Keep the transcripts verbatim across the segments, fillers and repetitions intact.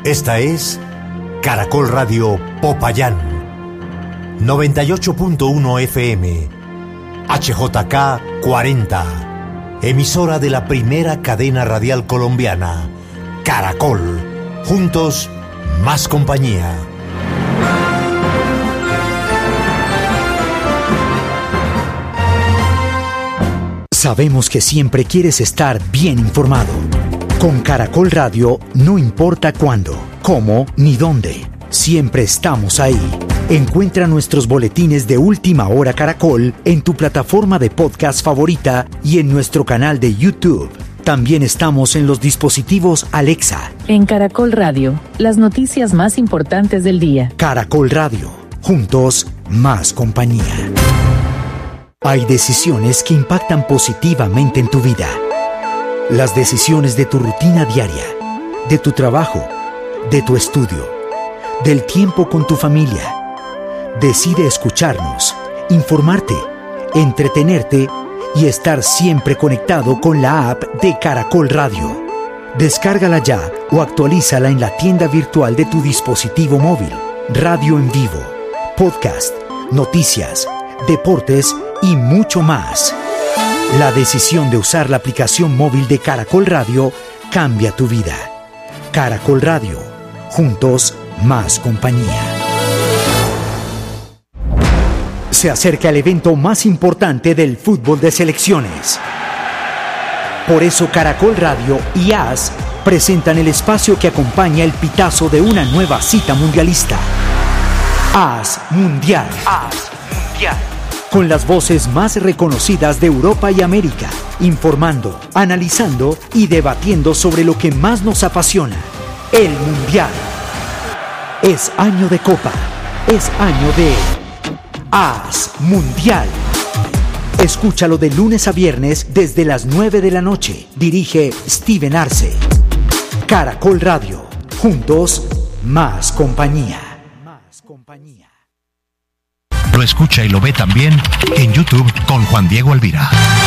Esta es Caracol Radio Popayán, noventa y ocho punto uno F M, H J K cuarenta, emisora de la primera cadena radial colombiana, Caracol. Juntos, más compañía. Sabemos que siempre quieres estar bien informado. Con Caracol Radio, no importa cuándo, cómo ni dónde, siempre estamos ahí. Encuentra nuestros boletines de Última Hora Caracol en tu plataforma de podcast favorita y en nuestro canal de YouTube. También estamos en los dispositivos Alexa. En Caracol Radio, las noticias más importantes del día. Caracol Radio, juntos, más compañía. Hay decisiones que impactan positivamente en tu vida. Las decisiones de tu rutina diaria, de tu trabajo, de tu estudio, del tiempo con tu familia. Decide escucharnos, informarte, entretenerte y estar siempre conectado con la app de Caracol Radio. Descárgala ya o actualízala en la tienda virtual de tu dispositivo móvil. Radio en vivo, podcast, noticias, deportes y mucho más. La decisión de usar la aplicación móvil de Caracol Radio cambia tu vida. Caracol Radio, juntos, más compañía. Se acerca el evento más importante del fútbol de selecciones. Por eso Caracol Radio y A S presentan el espacio que acompaña el pitazo de una nueva cita mundialista. A S Mundial. A S Mundial. Con las voces más reconocidas de Europa y América, informando, analizando y debatiendo sobre lo que más nos apasiona, el Mundial. Es año de Copa, es año de A S Mundial. Escúchalo de lunes a viernes desde las nueve de la noche. Dirige Steven Arce. Caracol Radio, juntos, más compañía. Más compañía. Lo escucha y lo ve también en YouTube con Juan Diego Alvira.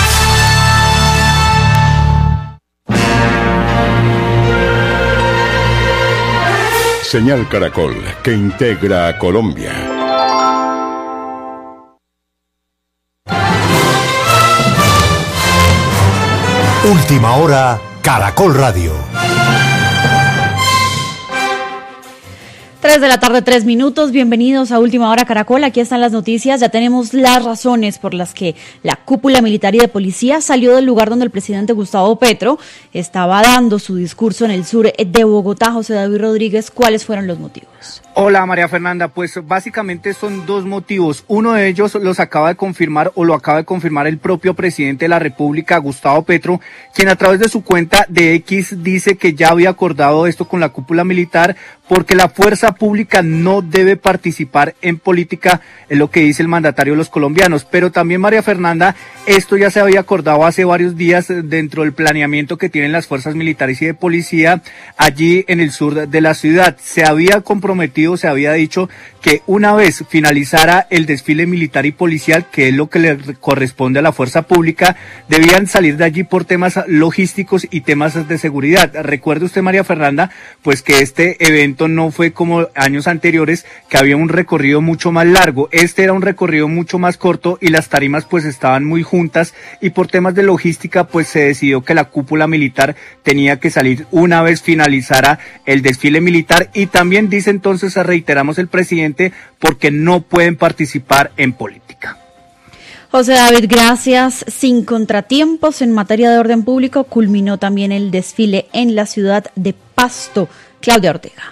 Señal Caracol, que integra a Colombia. Última Hora, Caracol Radio. tres de la tarde, tres minutos. Bienvenidos a Última Hora Caracol. Aquí están las noticias. Ya tenemos las razones por las que la cúpula militar y de policía salió del lugar donde el presidente Gustavo Petro estaba dando su discurso en el sur de Bogotá. José David Rodríguez, ¿cuáles fueron los motivos? Hola María Fernanda, pues básicamente son dos motivos. Uno de ellos los acaba de confirmar o lo acaba de confirmar el propio presidente de la República, Gustavo Petro, quien a través de su cuenta de X dice que ya había acordado esto con la cúpula militar porque la fuerza pública no debe participar en política, es lo que dice el mandatario de los colombianos. Pero también, María Fernanda, esto ya se había acordado hace varios días dentro del planeamiento que tienen las fuerzas militares y de policía allí en el sur de la ciudad. Se había comprometido, se había dicho que una vez finalizara el desfile militar y policial, que es lo que le corresponde a la fuerza pública, debían salir de allí por temas logísticos y temas de seguridad. Recuerde usted, María Fernanda, pues que este evento no fue como años anteriores, que había un recorrido mucho más largo. Este era un recorrido mucho más corto y las tarimas pues estaban muy juntas, y por temas de logística pues se decidió que la cúpula militar tenía que salir una vez finalizara el desfile militar. Y también dice entonces, reiteramos el presidente, porque no pueden participar en política. José David, gracias. Sin contratiempos en materia de orden público, culminó también el desfile en la ciudad de Pasto. Claudia Ortega.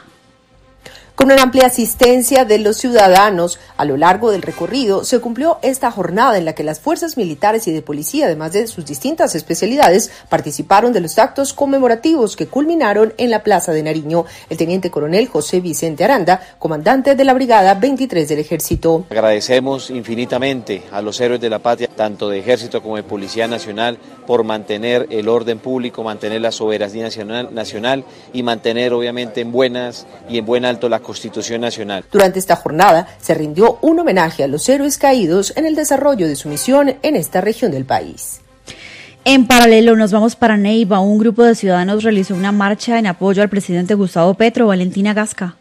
Con una amplia asistencia de los ciudadanos a lo largo del recorrido, se cumplió esta jornada en la que las fuerzas militares y de policía, además de sus distintas especialidades, participaron de los actos conmemorativos que culminaron en la Plaza de Nariño. El teniente coronel José Vicente Aranda, comandante de la Brigada veintitrés del Ejército. Agradecemos infinitamente a los héroes de la patria, tanto de Ejército como de Policía Nacional, por mantener el orden público, mantener la soberanía nacional, nacional y mantener obviamente en buenas y en buen alto la Constitución Nacional. Durante esta jornada se rindió un homenaje a los héroes caídos en el desarrollo de su misión en esta región del país. En paralelo, nos vamos para Neiva. Un grupo de ciudadanos realizó una marcha en apoyo al presidente Gustavo Petro. Valentina Gasca.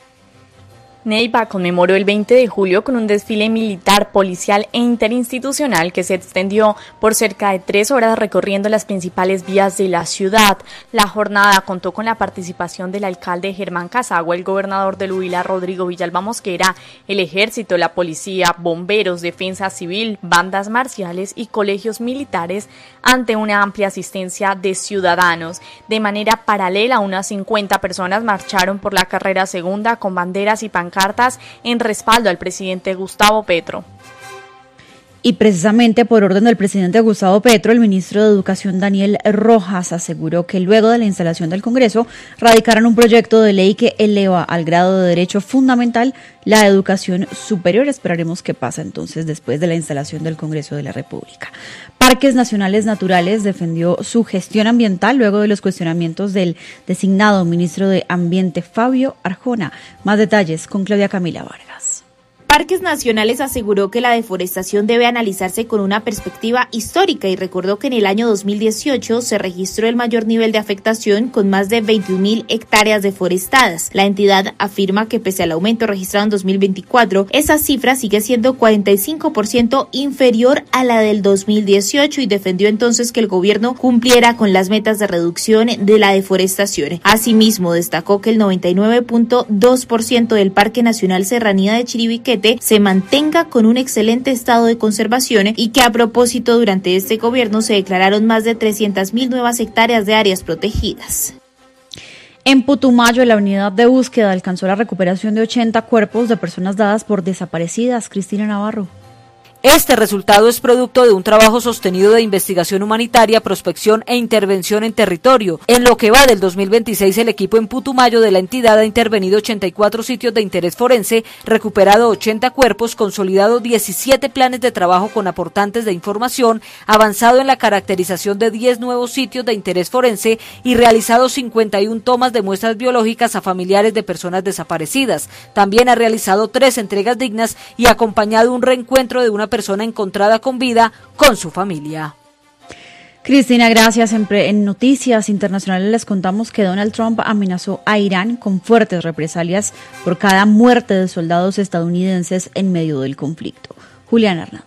Neiva conmemoró el veinte de julio con un desfile militar, policial e interinstitucional que se extendió por cerca de tres horas recorriendo las principales vías de la ciudad. La jornada contó con la participación del alcalde Germán Casagua, el gobernador del Huila Rodrigo Villalba Mosquera, el ejército, la policía, bomberos, defensa civil, bandas marciales y colegios militares ante una amplia asistencia de ciudadanos. De manera paralela, unas cincuenta personas marcharon por la carrera segunda con banderas y pancartas cartas en respaldo al presidente Gustavo Petro. Y precisamente por orden del presidente Gustavo Petro, el ministro de Educación Daniel Rojas aseguró que luego de la instalación del Congreso radicarán un proyecto de ley que eleva al grado de derecho fundamental la educación superior. Esperaremos qué pasa entonces después de la instalación del Congreso de la República. Parques Nacionales Naturales defendió su gestión ambiental luego de los cuestionamientos del designado ministro de Ambiente Fabio Arjona. Más detalles con Claudia Camila Vargas. Parques Nacionales aseguró que la deforestación debe analizarse con una perspectiva histórica y recordó que en el año dos mil dieciocho se registró el mayor nivel de afectación con más de veintiún mil hectáreas deforestadas. La entidad afirma que pese al aumento registrado en dos mil veinticuatro, esa cifra sigue siendo cuarenta y cinco por ciento inferior a la del dos mil dieciocho y defendió entonces que el gobierno cumpliera con las metas de reducción de la deforestación. Asimismo, destacó que el noventa y nueve punto dos por ciento del Parque Nacional Serranía de Chiribiquete se mantenga con un excelente estado de conservación y que a propósito durante este gobierno se declararon más de trescientas mil nuevas hectáreas de áreas protegidas. En Putumayo, la unidad de búsqueda alcanzó la recuperación de ochenta cuerpos de personas dadas por desaparecidas. Cristina Navarro. Este resultado es producto de un trabajo sostenido de investigación humanitaria, prospección e intervención en territorio. En lo que va del dos mil veintiséis, el equipo en Putumayo de la entidad ha intervenido ochenta y cuatro sitios de interés forense, recuperado ochenta cuerpos, consolidado diecisiete planes de trabajo con aportantes de información, avanzado en la caracterización de diez nuevos sitios de interés forense y realizado cincuenta y una tomas de muestras biológicas a familiares de personas desaparecidas. También ha realizado tres entregas dignas y acompañado un reencuentro de una persona encontrada con vida con su familia. Cristina, gracias. En, en noticias internacionales les contamos que Donald Trump amenazó a Irán con fuertes represalias por cada muerte de soldados estadounidenses en medio del conflicto. Julián Hernández.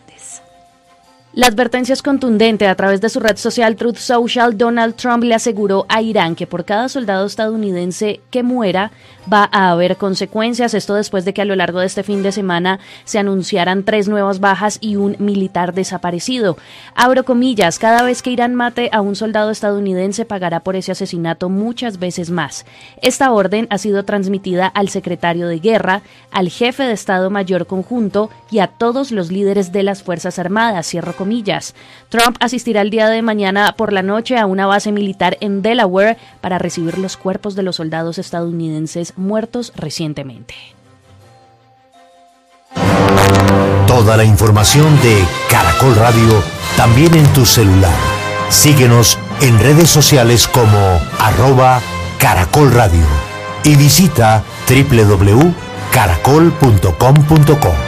La advertencia es contundente. A través de su red social Truth Social, Donald Trump le aseguró a Irán que por cada soldado estadounidense que muera va a haber consecuencias. Esto después de que a lo largo de este fin de semana se anunciaran tres nuevas bajas y un militar desaparecido. Abro comillas, cada vez que Irán mate a un soldado estadounidense pagará por ese asesinato muchas veces más. Esta orden ha sido transmitida al secretario de Guerra, al jefe de Estado Mayor Conjunto y a todos los líderes de las Fuerzas Armadas. Cierro comillas. Trump asistirá el día de mañana por la noche a una base militar en Delaware para recibir los cuerpos de los soldados estadounidenses muertos recientemente. Toda la información de Caracol Radio también en tu celular. Síguenos en redes sociales como arroba Caracol Radio y visita doble u doble u doble u punto caracol punto com punto co.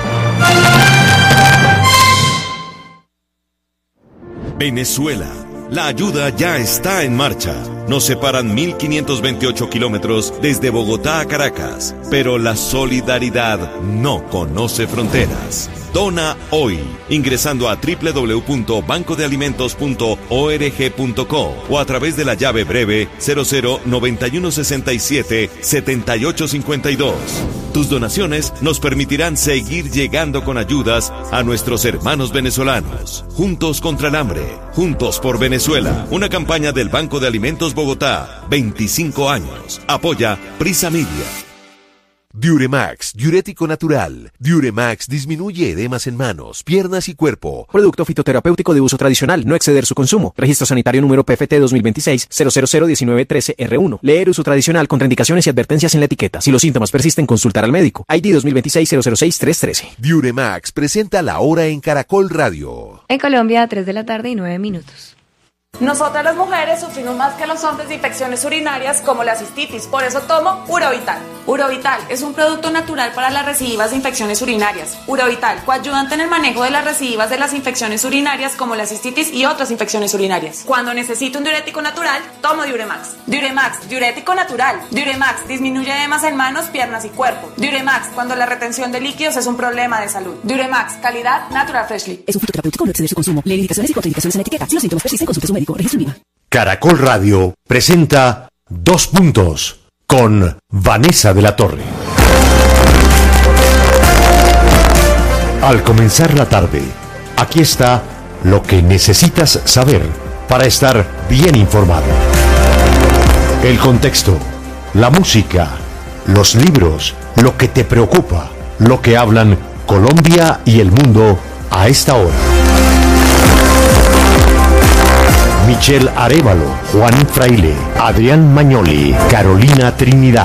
Venezuela. La ayuda ya está en marcha. Nos separan mil quinientos veintiocho kilómetros desde Bogotá a Caracas, pero la solidaridad no conoce fronteras. Dona hoy, ingresando a doble u doble u doble u punto banco de alimentos punto org punto co o a través de la llave breve cero cero noventa y uno sesenta y siete setenta y ocho cincuenta y dos. Tus donaciones nos permitirán seguir llegando con ayudas a nuestros hermanos venezolanos. Juntos contra el hambre, juntos por Venezuela. Una campaña del Banco de Alimentos Bogotá, veinticinco años. Apoya Prisa Media. Diuremax, diurético natural. Diuremax disminuye edemas en manos, piernas y cuerpo. Producto fitoterapéutico de uso tradicional, no exceder su consumo. Registro sanitario número P F T dos mil veintiséis cero cero cero diecinueve trece R uno. Leer uso tradicional, contraindicaciones y advertencias en la etiqueta. Si los síntomas persisten, consultar al médico. I D dos mil veintiséis cero cero seis tres trece. Diuremax presenta la hora en Caracol Radio. En Colombia, tres de la tarde y nueve minutos. Nosotras las mujeres sufrimos más que los hombres de infecciones urinarias como la cistitis, por eso tomo Urovital. Urovital es un producto natural para las recidivas de infecciones urinarias. Urovital, coayudante en el manejo de las recidivas de las infecciones urinarias como la cistitis y otras infecciones urinarias. Cuando necesito un diurético natural, tomo Diuremax. Diuremax, diurético natural. Diuremax disminuye edemas en manos, piernas y cuerpo. Diuremax, cuando la retención de líquidos es un problema de salud. Diuremax, calidad Natural Freshly. Es un fruto terapéutico, no excede su consumo. Lee indicaciones y contraindicaciones en la etiqueta. Si los síntomas persisten, consulte a su médico. Registro INVIMA. Caracol Radio presenta Dos Puntos con Vanessa de la Torre. Al comenzar la tarde, aquí está lo que necesitas saber para estar bien informado. El contexto, la música, los libros, lo que te preocupa, lo que hablan Colombia y el mundo a esta hora. Michelle Arévalo, Juan Fraile, Adrián Mañoli, Carolina Trinidad.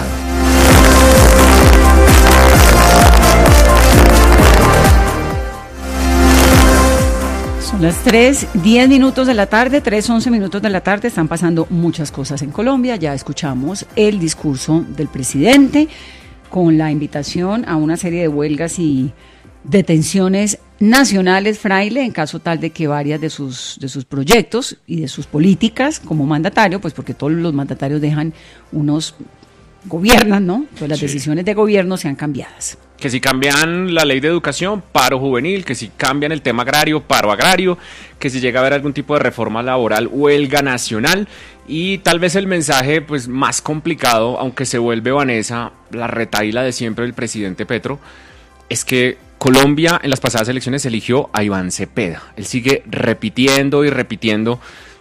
Son las tres, diez minutos de la tarde, tres, once minutos de la tarde. Están pasando muchas cosas en Colombia. Ya escuchamos el discurso del presidente con la invitación a una serie de huelgas y detenciones nacionales, Fraile, en caso tal de que varias de sus de sus proyectos y de sus políticas como mandatario, pues porque todos los mandatarios dejan unos, gobiernan, ¿no? Pues las sí. decisiones de gobierno sean cambiadas. Que si cambian la ley de educación, paro juvenil, que si cambian el tema agrario, paro agrario, que si llega a haber algún tipo de reforma laboral, huelga nacional, y tal vez el mensaje pues más complicado, aunque se vuelve, Vanessa, la retahíla de siempre del presidente Petro, es que Colombia en las pasadas elecciones eligió a Iván Cepeda. Él sigue repitiendo y repitiendo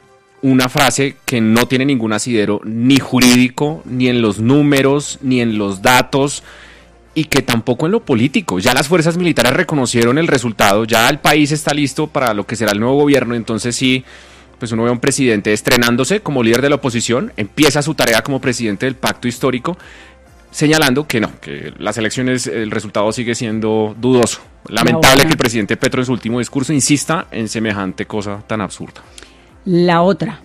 una frase que no tiene ningún asidero ni jurídico, ni en los números, ni en los datos, y que tampoco en lo político. Ya las fuerzas militares reconocieron el resultado, ya el país está listo para lo que será el nuevo gobierno, entonces sí, pues uno ve a un presidente estrenándose como líder de la oposición, empieza su tarea como presidente del pacto histórico, señalando que no, que las elecciones, el resultado sigue siendo dudoso. Lamentable que el presidente Petro en su último discurso insista en semejante cosa tan absurda. La otra,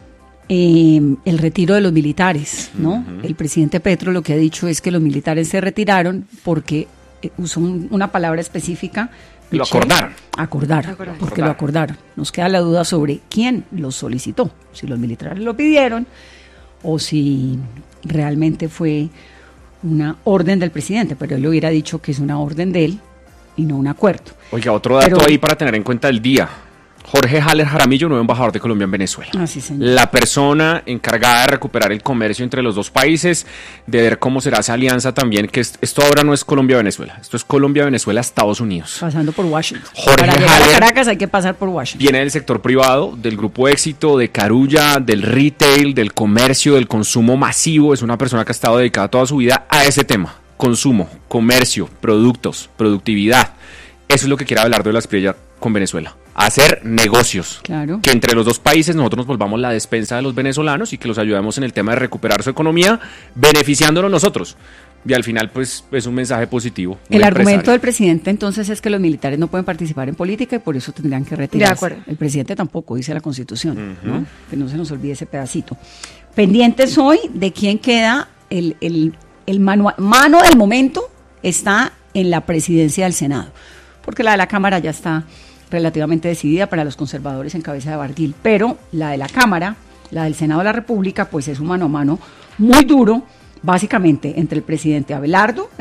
eh, el retiro de los militares, ¿no? Uh-huh. El presidente Petro lo que ha dicho es que los militares se retiraron porque eh, usó un, una palabra específica. Lo acordaron. Acordaron, porque acordaron. lo acordaron. Nos queda la duda sobre quién lo solicitó, si los militares lo pidieron o si realmente fue una orden del presidente, pero él le hubiera dicho que es una orden de él y no un acuerdo. Oiga, otro dato pero, ahí para tener en cuenta el día. Jorge Haller Jaramillo, nuevo embajador de Colombia en Venezuela. Ah, sí, señor. La persona encargada de recuperar el comercio entre los dos países, de ver cómo será esa alianza también, que es, esto ahora no es Colombia-Venezuela, esto es Colombia-Venezuela-Estados Unidos. Pasando por Washington. Jorge Para llegar Haller a Caracas hay que pasar por Washington. Viene del sector privado, del Grupo Éxito, de Carulla, del retail, del comercio, del consumo masivo. Es una persona que ha estado dedicada toda su vida a ese tema. Consumo, comercio, productos, productividad. Eso es lo que quiere Abelardo de la Espriella con Venezuela. Hacer negocios, claro. Que entre los dos países nosotros nos volvamos la despensa de los venezolanos y que los ayudemos en el tema de recuperar su economía, beneficiándonos nosotros. Y al final, pues, es un mensaje positivo. El argumento del presidente, entonces, es que los militares no pueden participar en política y por eso tendrían que retirarse. De acuerdo. El presidente tampoco, dice la Constitución, uh-huh. ¿no? Que no se nos olvide ese pedacito. Pendientes hoy de quién queda el, el, el mano, mano del momento está en la presidencia del Senado, porque la de la Cámara ya está relativamente decidida para los conservadores en cabeza de Barguil, pero la de la Cámara, la del Senado de la República, pues es un mano a mano muy duro, básicamente entre el presidente Abelardo,